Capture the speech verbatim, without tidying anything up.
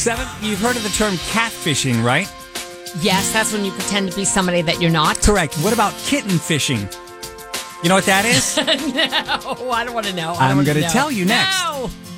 Seven, you've heard of the term catfishing, right? Yes, that's when you pretend to be somebody that you're not. Correct. What about kitten fishing? You know what that is? No, I don't want to know. I don't I'm wanna going to know. tell you next. No.